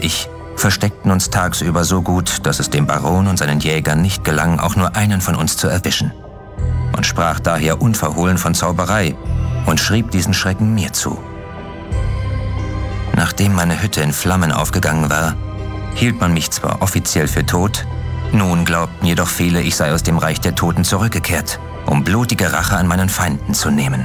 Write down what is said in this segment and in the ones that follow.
ich versteckten uns tagsüber so gut, dass es dem Baron und seinen Jägern nicht gelang, auch nur einen von uns zu erwischen. Man sprach daher unverhohlen von Zauberei und schrieb diesen Schrecken mir zu. Nachdem meine Hütte in Flammen aufgegangen war, hielt man mich zwar offiziell für tot, nun glaubten jedoch viele, ich sei aus dem Reich der Toten zurückgekehrt, um blutige Rache an meinen Feinden zu nehmen.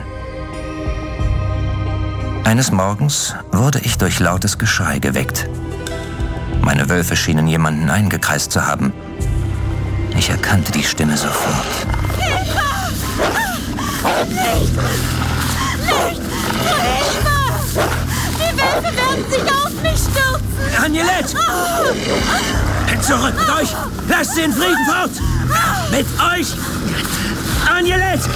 Eines Morgens wurde ich durch lautes Geschrei geweckt. Meine Wölfe schienen jemanden eingekreist zu haben. Ich erkannte die Stimme sofort. Hilfe! Nicht! Hilfe! Die Wölfe werden sich auf mich stürzen! Agnelette! Zurück mit euch! Lasst sie in Frieden fort! Mit euch! Agnelette!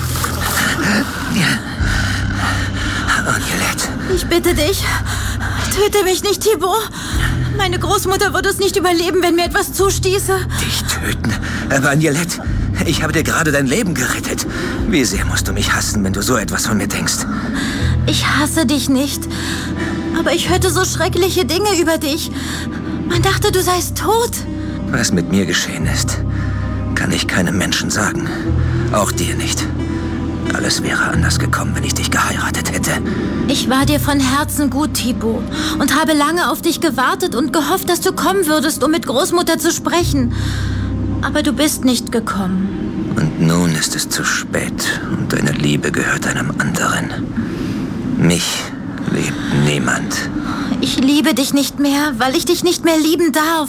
Agnelette. Ich bitte dich, töte mich nicht, Thibaut. Meine Großmutter würde es nicht überleben, wenn mir etwas zustieße. Dich töten? Aber Agnelette, ich habe dir gerade dein Leben gerettet. Wie sehr musst du mich hassen, wenn du so etwas von mir denkst? Ich hasse dich nicht. Aber ich hörte so schreckliche Dinge über dich. Man dachte, du seist tot. Was mit mir geschehen ist, kann ich keinem Menschen sagen. Auch dir nicht. Alles wäre anders gekommen, wenn ich dich geheiratet hätte. Ich war dir von Herzen gut, Thibaut, und habe lange auf dich gewartet und gehofft, dass du kommen würdest, um mit Großmutter zu sprechen. Aber du bist nicht gekommen. Und nun ist es zu spät und deine Liebe gehört einem anderen. Mich liebt niemand. Ich liebe dich nicht mehr, weil ich dich nicht mehr lieben darf.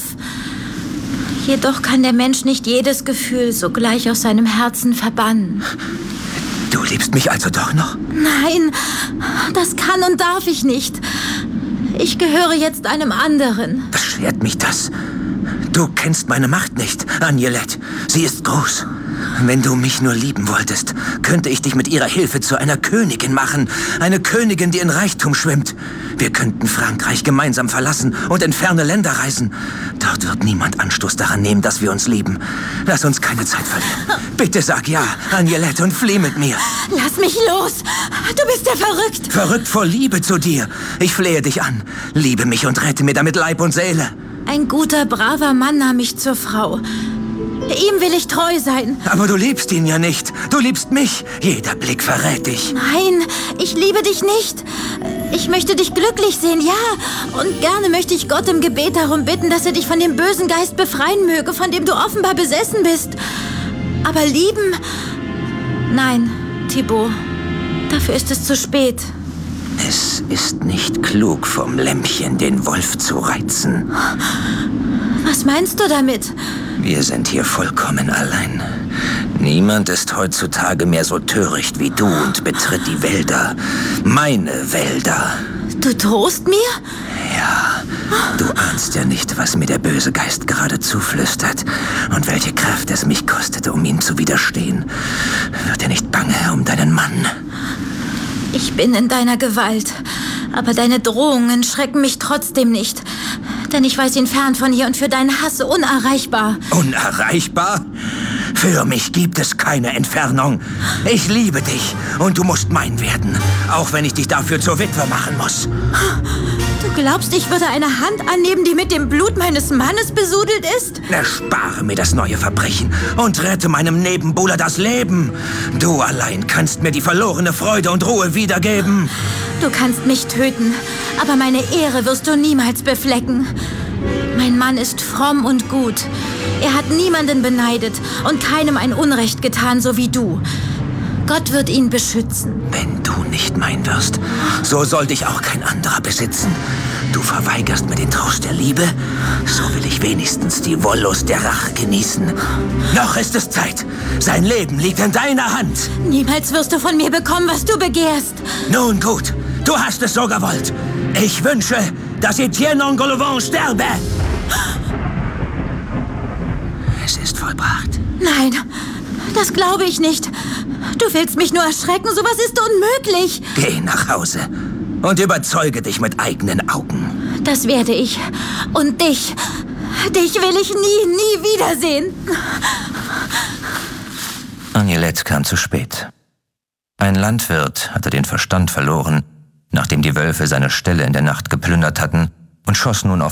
Jedoch kann der Mensch nicht jedes Gefühl sogleich aus seinem Herzen verbannen. Du liebst mich also doch noch? Nein, das kann und darf ich nicht. Ich gehöre jetzt einem anderen. Beschwert mich das? Du kennst meine Macht nicht, Agnelette. Sie ist groß. Wenn du mich nur lieben wolltest, könnte ich dich mit ihrer Hilfe zu einer Königin machen. Eine Königin, die in Reichtum schwimmt. Wir könnten Frankreich gemeinsam verlassen und in ferne Länder reisen. Dort wird niemand Anstoß daran nehmen, dass wir uns lieben. Lass uns keine Zeit verlieren. Bitte sag ja, Agnelette, und flieh mit mir. Lass mich los. Du bist ja verrückt. Verrückt vor Liebe zu dir. Ich flehe dich an. Liebe mich und rette mir damit Leib und Seele. Ein guter, braver Mann nahm mich zur Frau. Ihm will ich treu sein. Aber du liebst ihn ja nicht. Du liebst mich. Jeder Blick verrät dich. Nein, ich liebe dich nicht. Ich möchte dich glücklich sehen, ja. Und gerne möchte ich Gott im Gebet darum bitten, dass er dich von dem bösen Geist befreien möge, von dem du offenbar besessen bist. Aber lieben? Nein, Thibaut. Dafür ist es zu spät. Es ist nicht klug, vom Lämmchen den Wolf zu reizen. Was meinst du damit? Wir sind hier vollkommen allein. Niemand ist heutzutage mehr so töricht wie du und betritt die Wälder. Meine Wälder. Du drohst mir? Ja, du ahnst ja nicht, was mir der böse Geist gerade zuflüstert und welche Kraft es mich kostete, um ihm zu widerstehen. Wird dir nicht bange um deinen Mann? Ich bin in deiner Gewalt, aber deine Drohungen schrecken mich trotzdem nicht. Denn ich weiß ihn fern von hier und für deinen Hass unerreichbar. Unerreichbar? Für mich gibt es keine Entfernung. Ich liebe dich und du musst mein werden, auch wenn ich dich dafür zur Witwe machen muss. Du glaubst, ich würde eine Hand annehmen, die mit dem Blut meines Mannes besudelt ist? Erspare mir das neue Verbrechen und rette meinem Nebenbuhler das Leben. Du allein kannst mir die verlorene Freude und Ruhe wiedergeben. Du kannst mich töten, aber meine Ehre wirst du niemals beflecken. Mein Mann ist fromm und gut. Er hat niemanden beneidet und keinem ein Unrecht getan, so wie du. Gott wird ihn beschützen. Wenn du nicht mein wirst, so soll dich auch kein anderer besitzen. Du verweigerst mir den Trost der Liebe, so will ich wenigstens die Wollust der Rache genießen. Noch ist es Zeit. Sein Leben liegt in deiner Hand. Niemals wirst du von mir bekommen, was du begehrst. Nun gut, du hast es so gewollt. Ich wünsche, dass Etienne Engoulevent sterbe. Es ist vollbracht. Nein, das glaube ich nicht. Du willst mich nur erschrecken, sowas ist unmöglich. Geh nach Hause und überzeuge dich mit eigenen Augen. Das werde ich. Und dich will ich nie wiedersehen. Agnelette kam zu spät. Ein Landwirt hatte den Verstand verloren, nachdem die Wölfe seine Ställe in der Nacht geplündert hatten, und schoss nun auf